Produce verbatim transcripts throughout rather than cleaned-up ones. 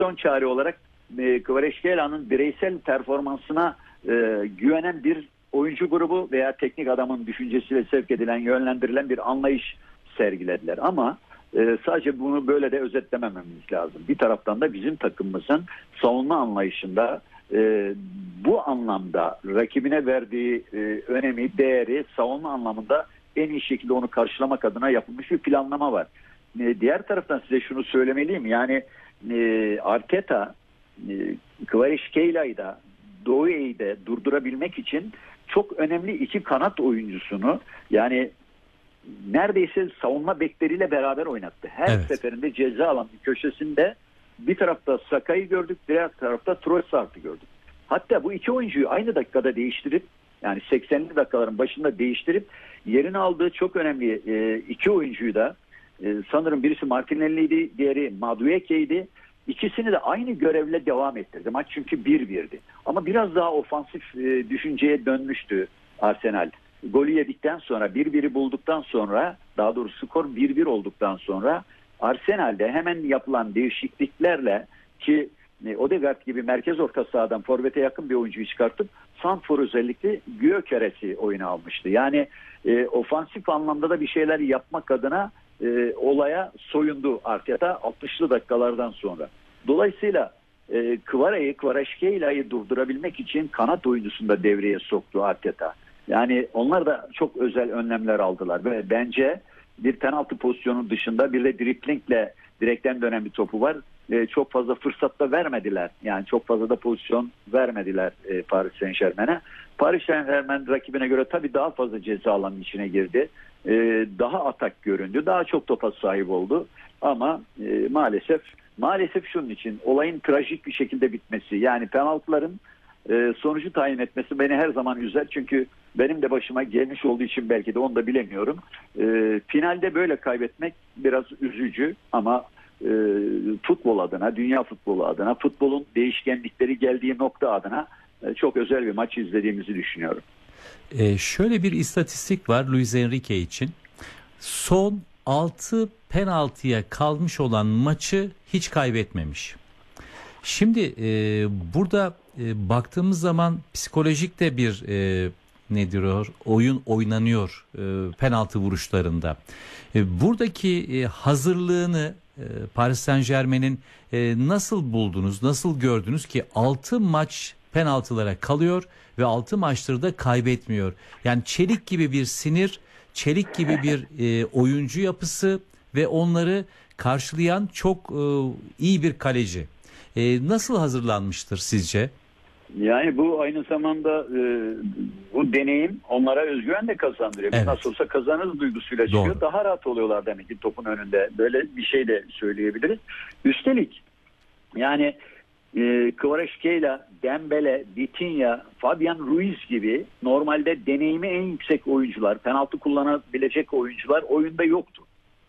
son çare olarak e, Kvaratskhelia'nın bireysel performansına e, güvenen bir oyuncu grubu veya teknik adamın düşüncesiyle sevk edilen, yönlendirilen bir anlayış sergilediler. Ama e, sadece bunu böyle de özetlemememiz lazım. Bir taraftan da bizim takımımızın savunma anlayışında e, bu anlamda rakibine verdiği e, önemi, değeri savunma anlamında en iyi şekilde onu karşılamak adına yapılmış bir planlama var. E, diğer taraftan size şunu söylemeliyim. Yani e, Arteta e, Kvaratskheლიa'yı da Doué'yi de durdurabilmek için çok önemli iki kanat oyuncusunu, yani neredeyse savunma bekleriyle beraber oynattı. Her evet. seferinde ceza alanı köşesinde bir tarafta Saka'yı gördük, diğer tarafta Trossard'ı gördük. Hatta bu iki oyuncuyu aynı dakikada değiştirip, yani seksenli dakikaların başında değiştirip yerini aldığı çok önemli e, iki oyuncuyu da e, sanırım birisi Martinelli'ydi, diğeri Madueke'ydi. İkisini de aynı görevle devam ettirdi. Maç çünkü bir birdi. Ama biraz daha ofansif e, düşünceye dönmüştü Arsenal. Golü yedikten sonra, bir biri bulduktan sonra, daha doğrusu skor bir bir olduktan sonra Arsenal'de hemen yapılan değişikliklerle, ki e, Odegaard gibi merkez orta sahadan forvete yakın bir oyuncuyu çıkartıp sanfor özellikle Gyökeres'i oyuna almıştı. Yani e, ofansif anlamda da bir şeyler yapmak adına e, olaya soyundu Arteta altmışlı dakikalardan sonra. Dolayısıyla e, Kvara'yı, Kvaratskheლიa'yı durdurabilmek için kanat oyuncusunu da devreye soktu Arteta. Yani onlar da çok özel önlemler aldılar ve bence bir penaltı pozisyonun dışında bir de driplingle direkten dönen bir topu var. E, çok fazla fırsat da vermediler. Yani çok fazla da pozisyon vermediler e, Paris Saint-Germain'e. Paris Saint-Germain rakibine göre tabii daha fazla ceza alanının içine girdi. E, daha atak göründü. Daha çok topa sahip oldu. Ama e, maalesef maalesef şunun için olayın trajik bir şekilde bitmesi, yani penaltıların e, sonucu tayin etmesi beni her zaman üzer. Çünkü benim de başıma gelmiş olduğu için belki de onu da bilemiyorum. E, finalde böyle kaybetmek biraz üzücü ama e, futbol adına, dünya futbolu adına, futbolun değişkenlikleri geldiği nokta adına e, çok özel bir maç izlediğimizi düşünüyorum. E, şöyle bir istatistik var Luis Enrique için. Son altı penaltıya kalmış olan maçı hiç kaybetmemiş. Şimdi e, burada e, baktığımız zaman psikolojik de bir e, ne diyor oyun oynanıyor e, penaltı vuruşlarında. E, buradaki e, hazırlığını e, Paris Saint-Germain'in e, nasıl buldunuz, nasıl gördünüz ki altı maç penaltılara kalıyor ve altı maçları da kaybetmiyor. Yani çelik gibi bir sinir, çelik gibi bir e, oyuncu yapısı ve onları karşılayan çok e, iyi bir kaleci. E, nasıl hazırlanmıştır sizce? Yani bu aynı zamanda e, bu deneyim onlara özgüven de kazandırıyor. Evet. Nasıl olsa kazanırız duygusuyla çıkıyor. Doğru. Daha rahat oluyorlar demek ki topun önünde. Böyle bir şey de söyleyebiliriz. Üstelik yani e, Kvaratskhelia, Dembele, Vitinha, Fabian Ruiz gibi normalde deneyimi en yüksek oyuncular, penaltı kullanabilecek oyuncular oyunda yoktu.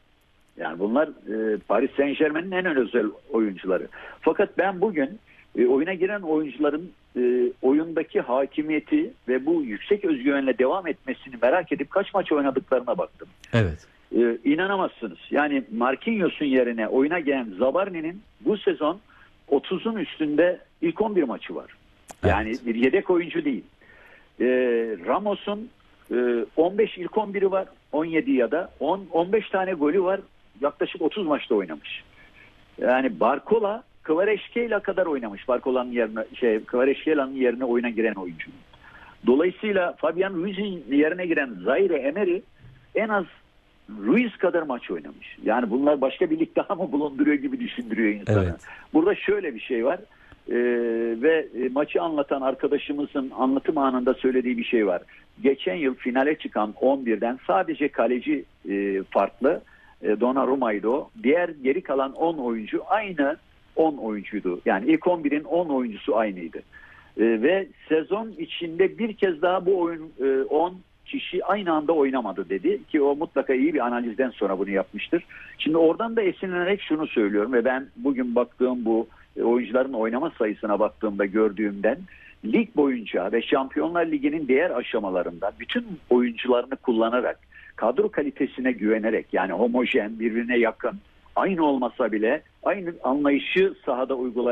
Yani bunlar e, Paris Saint-Germain'in en özel oyuncuları. Fakat ben bugün e, oyuna giren oyuncuların e, oyundaki hakimiyeti ve bu yüksek özgüvenle devam etmesini merak edip kaç maç oynadıklarına baktım. Evet. E, inanamazsınız. Yani Marquinhos'un yerine oyuna gelen Zabarni'nin bu sezon otuzun üstünde ilk on bir maçı var. Yani evet. Bir yedek oyuncu değil. E, Ramos'un e, on beş ilk on biri var. on yedi ya da on on beş tane golü var. Yaklaşık otuz maçta oynamış. Yani Barcola Kvaratskhelia kadar oynamış. Barcola'nın yerine şey Kvaratskheლიa'nın yerine oyuna giren oyuncu. Dolayısıyla Fabian Ruiz'in yerine giren Zaire Emery en az Ruiz kadar maç oynamış. Yani bunlar başka bir lig daha mı bulunduruyor gibi düşündürüyor insanı. Evet. Burada şöyle bir şey var. Ee, ve e, maçı anlatan arkadaşımızın anlatım anında söylediği bir şey var. Geçen yıl finale çıkan on birden sadece kaleci e, farklı. E, Donnarumma'ydı o. Diğer geri kalan on oyuncu aynı on oyuncuydu. Yani ilk on birin on oyuncusu aynıydı. E, ve sezon içinde bir kez daha bu oyun e, on kişi aynı anda oynamadı dedi ki o mutlaka iyi bir analizden sonra bunu yapmıştır. Şimdi oradan da esinlenerek şunu söylüyorum ve ben bugün baktığım bu oyuncuların oynama sayısına baktığımda gördüğümden lig boyunca ve Şampiyonlar Ligi'nin diğer aşamalarında bütün oyuncularını kullanarak kadro kalitesine güvenerek yani homojen, birbirine yakın, aynı olmasa bile aynı anlayışı sahada uygulayan